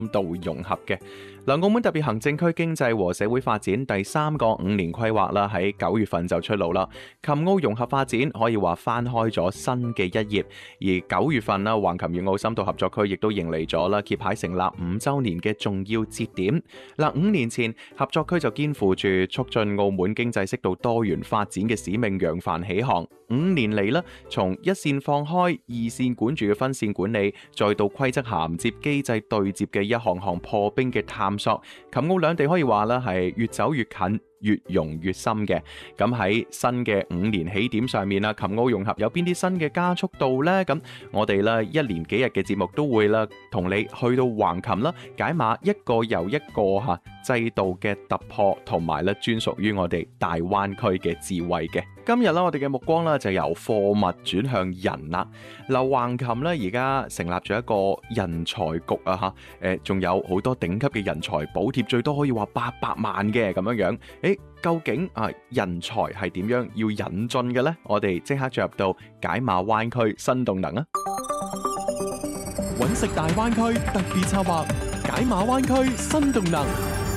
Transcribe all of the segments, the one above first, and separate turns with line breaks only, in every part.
度融合嘅。澳門特別行政區經濟和社會發展第3個5年規劃啦，喺9月份就出爐啦。琴澳融合發展可以話翻開咗新嘅一頁，而9月份啦，橫琴粵澳深度合作區亦都迎嚟咗啦揭牌成立5週年嘅重要節點。5年前合作區就肩負住促進澳門經濟適度多元發展嘅使命，揚帆起航。5年嚟啦，從一線放開、二線管住嘅分線管理，再到規則銜接、機制對接嘅一項項破冰嘅探索，琴澳兩地可以話啦係越走越近，越融越深嘅。咁喺新嘅5年起點上面啦，琴澳融合有邊啲新嘅加速度呢？咁我哋啦一連幾日嘅節目都會啦同你去到橫琴啦，解碼一個又一個制度嘅突破，同埋咧專屬於我哋大灣區嘅智慧嘅。今日啦，我哋嘅目光啦就由貨物轉向人啦。橫琴咧而家成立咗一個人才局啊仲有好多頂級嘅人才補貼，最多可以話800萬嘅咁樣樣。究竟人才係點樣要引進嘅呢？我哋即刻進入到解碼灣區新動能啊！
揾食大灣區特別策劃，解碼灣區新動能。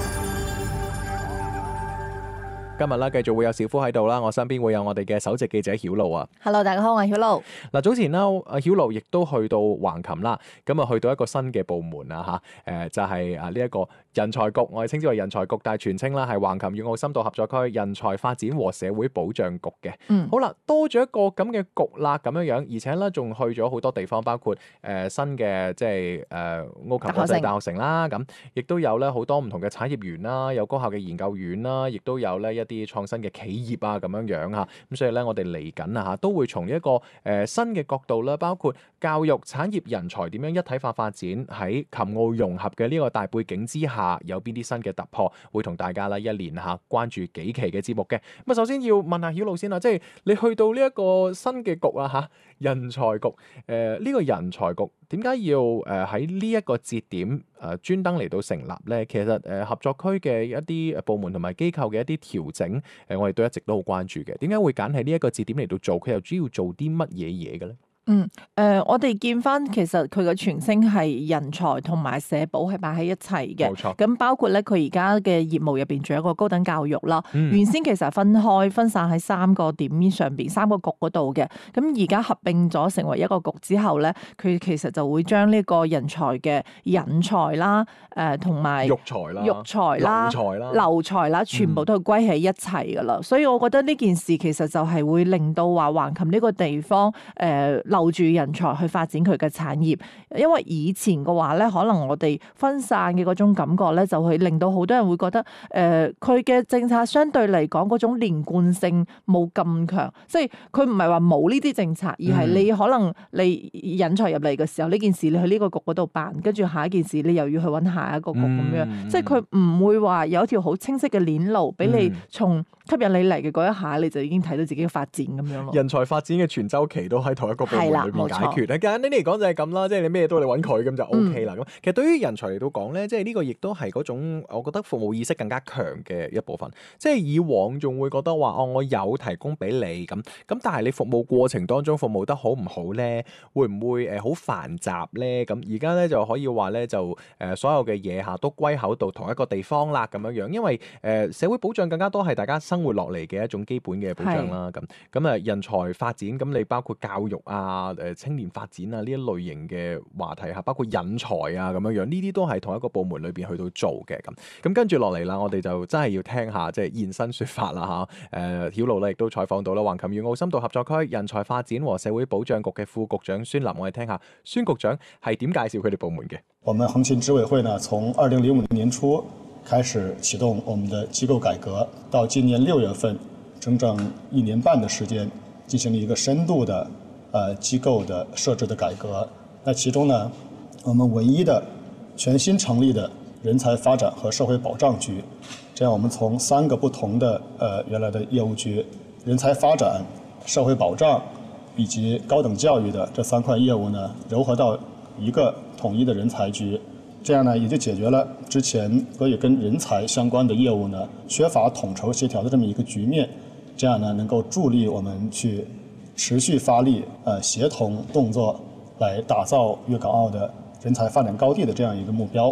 今日啦，繼續會有小夫喺度啦，我身邊會有我哋嘅首席記者曉露啊。
Hello， 大家好，我係曉露。
早前啦，曉露亦都去到橫琴啦，咁啊去到一個新嘅部門啊就係呢一個人才局，我哋稱之為人才局，但係全稱啦係橫琴粵澳深度合作區人才發展和社會保障局嘅。好啦，多咗一個咁嘅局啦，咁樣樣，而且咧仲去咗好多地方，包括新嘅即係澳琴國際大學城啦，咁亦都有咧好多唔同嘅產業園啦，有高校嘅研究院啦，亦都有咧一啲創新嘅企業啊咁樣樣嚇，咁所以咧我哋嚟緊啊嚇都會從一個新嘅角度啦，包括教育、產業、人才點樣一體化發展，喺琴澳融合嘅呢個大背景之下，有邊啲新嘅突破，會同大家啦一連嚇關注幾期嘅節目嘅。咁啊，首先要問下曉露先啦，即係你去到呢一個新嘅局啊嚇，人才局呢個人才局點解要喺呢一個節點專登嚟到成立咧？其實合作區嘅一啲部門同埋機構嘅一啲調整，我哋都一直都好關注嘅。點解會揀喺呢一個節點嚟到做？佢又主要做啲乜嘢嘢嘅咧？
我哋見翻其實佢嘅全稱係人才同埋社保係擺喺一齊嘅，
冇錯。
咁包括咧佢而家嘅業務入邊仲有一個高等教育啦。原先其實係分散喺3個點上邊3個局嗰度嘅，咁而家合併咗成為一個局之後咧，佢其實就會將呢個人才嘅引才啦，同埋育才啦、留才啦，全部都係歸喺一齊噶啦。所以我覺得呢件事其實就係會令到話橫琴呢個地方留住人才去發展佢嘅產業，因為以前嘅話咧，可能我哋分散嘅嗰種感覺咧，就會令到好多人會覺得，佢嘅政策相對嚟講嗰種連貫性冇咁強，即係佢唔係話冇呢啲政策，而係你可能你引才入嚟嘅時候，呢件事你去呢個局嗰度辦，跟住下一件事你又要去揾下一個局咁樣，即係佢唔會話有一條好清晰嘅鏈路俾你從吸引你嚟嘅嗰一下，你就已經睇到自己嘅發展咁樣咯。
人才發展嘅全周期都喺同一個部門裏面解決。簡單啲嚟講就係咁啦，即係你咩都你揾佢咁就 OK 啦。咁其實對於人才嚟到講咧，即係呢個亦都係嗰種我覺得服務意識更加強嘅一部分。即係以往仲會覺得話我有提供俾你咁，但係你服務過程當中服務得好唔好咧？會唔會好繁雜咧？咁而家咧就可以話咧就所有嘅嘢都歸口到同一個地方啦咁樣樣，因為社會保障更加多係大家生活落嚟嘅一種基本嘅保障啦。咁人才發展咁你包括教育啊、青年發展啊呢一類型嘅話題包括引才啊咁樣樣，呢啲都係同一個部門裏邊去到做嘅咁跟住落嚟啦，我哋就真係要聽下即係現身說法啦嚇。曉露咧亦都採訪到啦，橫琴粵澳深度合作區人才發展和社會保障局嘅副局長孫林，我哋聽下孫局長係點介紹佢哋部門嘅。
我們橫琴執委會呢，從2005年初開始啟動我們的機構改革，到今年6月份，整整1年半的時間，進行了一個深度的機構的設置的改革。那其中呢，我們唯一的全新成立的人才發展和社會保障局，這樣我們從3個不同的原來的業務局，人才發展、社會保障以及高等教育的這3塊業務呢，糅合到一個統一的人才局，這樣呢也就解決了之前所有跟人才相關的業務呢缺乏統籌協調的這麼一個局面，這樣呢能夠助力我們去持續發力協同動作，來打造粵港澳的人才發展高地的這樣一個目標。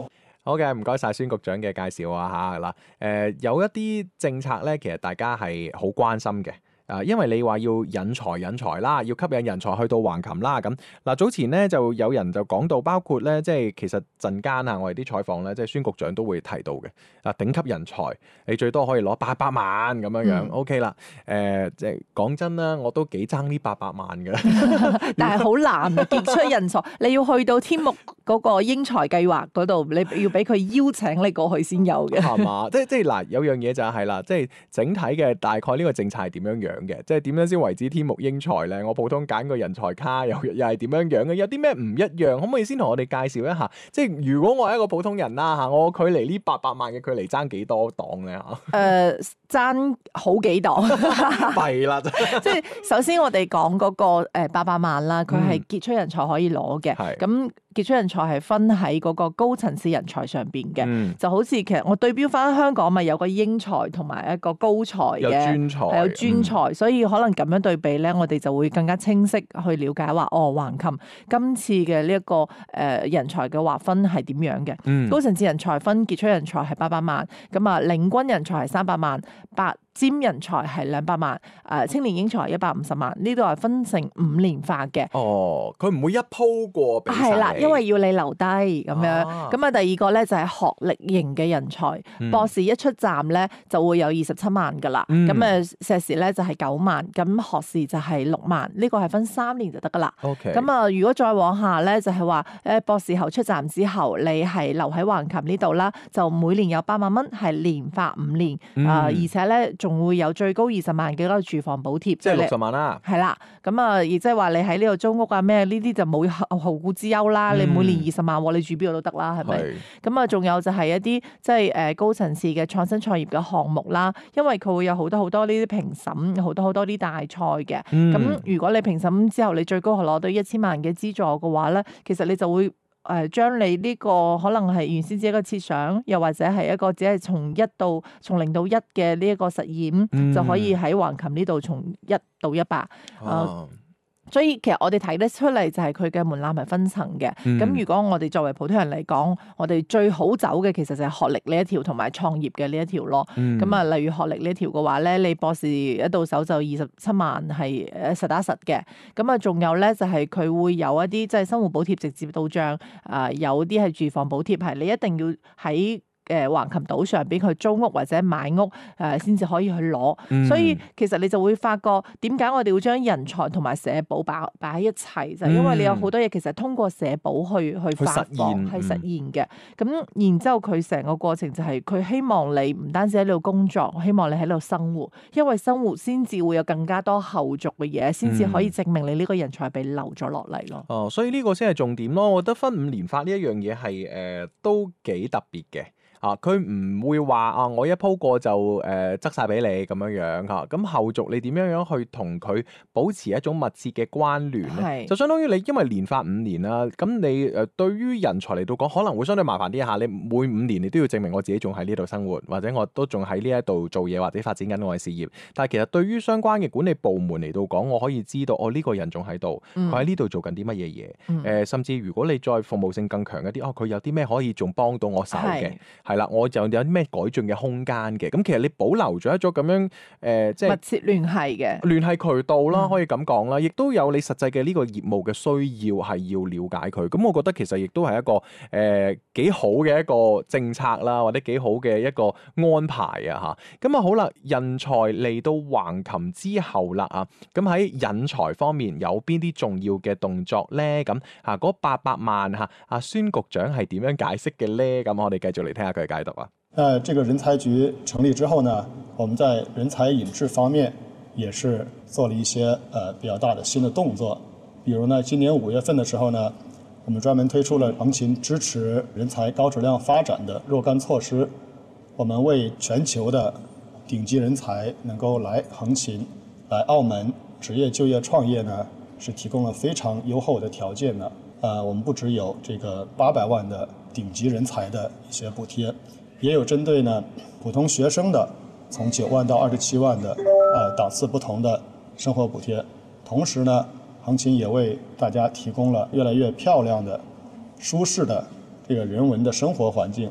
好嘅，唔該晒孫局長嘅介紹啊嚇嗱，有一啲政策咧，其實大家係好關心嘅。因為你話要引才啦，要吸引人才去到橫琴啦，咁嗱早前咧就有人就講到，包括咧即係其實陣間啊，我哋啲採訪咧，即係孫局長都會提到嘅頂級人才，你最多可以攞800萬咁樣，OK 啦，即係講真啦，我都幾爭呢800萬嘅，
但係好難啊，傑出人才，你要去到天目嗰個英才計劃嗰度，你要俾佢邀請你過去先有嘅，
係嘛？即係嗱，有樣嘢就係啦，即係整體嘅大概呢個政策係點樣樣嘅？即係點樣先為之天目英才咧？我普通揀個人才卡又係點樣樣嘅？有啲咩唔一樣？可唔可以先同我哋介紹一下？即係如果我係一個普通人啦嚇，我距離呢800萬嘅距離爭幾多檔咧嚇？
爭好幾檔，
弊啦！
即係首先我哋講嗰個800萬啦，佢係傑出人才可以攞嘅。咁傑出人才係分喺嗰個高層次人才上邊嘅，就好似其實我對標翻香港咪有個英才同埋一個高才嘅，有專才，所以可能咁樣對比咧，我哋就會更加清晰去了解話橫琴今次嘅呢一個人才嘅劃分係點樣嘅。高層次人才分傑出人才係800萬，咁啊領軍人才係300萬，拔尖人才係200萬，青年英才150萬，呢度係分成5年化嘅。
哦，佢唔會一鋪過俾晒你。係啦，
因為要你留低咁樣。咁第二個咧就係學歷型嘅人才，博士一出站咧就會有27萬噶啦。咁碩士咧就係9萬，咁學士就係6萬。呢個係分3年就得噶啦。
OK。
咁如果再往下咧，就係話博士後出站之後，你係留喺橫琴呢度啦，就每年有8萬蚊，係年化5年。而且咧，仲會有最高20萬嘅嗰個住房補貼，
即係60萬啦。
係啦，咁而即係話你喺呢度租屋啊咩呢啲就冇後顧之憂啦。你每年20萬，你住邊度都得啦，係咪？咁仲有就係一啲即係高層次嘅創新創業嘅項目啦，因為佢會有好多呢啲評審，好多啲大賽嘅。咁如果你評審之後你最高係攞到1000萬嘅資助嘅話咧，其實你就會將你呢個可能係原先只係一個設想，又或者係一個只係從0到1嘅呢一個實驗，就可以喺橫琴呢度從1到100。所以其實我哋睇得出嚟就係佢嘅門檻係分層嘅。咁如果我哋作為普通人嚟講，我哋最好走嘅其實就係學歷呢一條同埋創業嘅呢一條咯。咁例如學歷呢一條嘅話咧，你博士一到手就27萬係實打實嘅。咁仲有咧就係佢會有一啲即係生活補貼直接到帳，有啲係住房補貼，係你一定要喺橫琴島上邊去租屋或者買屋先至可以去攞。所以其實你就會發覺點解我哋會將人才同埋社保擺喺一齊，就係因為你有好多嘢其實通過社保去發放係實現嘅。咁然之後佢成個過程就係佢希望你唔單止喺度工作，希望你喺度生活，因為生活先至會有更加多後續嘅嘢，先至可以證明你呢個人才係被留咗落嚟咯。
所以呢個先係重點咯。我覺得分5年法呢一樣嘢係都幾特別嘅。佢唔會話我一鋪過就執晒俾你咁樣嚇，咁後續你點樣去同佢保持一種密切嘅關聯咧？就相當於你因為年法5年啦，咁你對於人才嚟到講可能會相對麻煩啲嚇，你每5年你都要證明我自己仲喺呢度生活，或者我都仲喺呢一度做嘢或者發展緊我嘅事業。但係其實對於相關嘅管理部門嚟到講，我可以知道呢個人仲喺度，佢喺呢度做緊啲乜嘢嘢。甚至如果你再服務性更強一啲，佢有啲咩可以仲幫到我手嘅。係啦，我就有啲咩改進嘅空間嘅，咁其實你保留咗一種咁樣即係
密切聯繫嘅
聯繫渠道啦，可以咁講啦，亦都有你實際嘅呢個業務嘅需要係要了解佢，咁我覺得其實亦都係一個幾好嘅一個政策啦，或者幾好嘅一個安排啊嚇。咁好啦，人才嚟到橫琴之後啦咁喺引才方面有邊啲重要嘅動作咧？咁嗰800萬孫局長係點樣解釋嘅咧？咁我哋繼續嚟聽下佢嘅解讀啊。
這個人才局成立之後呢，我們在人才引智方面也是做了一些比較大的新的動作。比如呢，今年5月份的時候呢，我們專門推出了橫琴支持人才高質量發展的若干措施。我們為全球的頂級人才能夠來橫琴、來澳門職業就業創業呢，是提供了非常優厚的條件的。我們不只有這個800萬的頂級人才的一些補貼，也有針對呢普通學生的從9萬到27萬的檔次不同的生活補貼。同時呢，橫琴也為大家提供了越來越漂亮的、舒適的這個人文的生活環境。